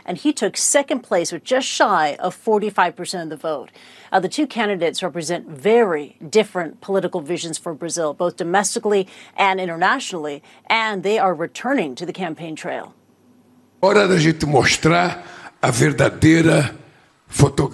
and he took second place with just shy of 45% of the vote. The two candidates represent very different political visions for Brazil, both domestically and internationally, and they are returning to the campaign trail. Hora da gente mostrar a verdadeira fotografia.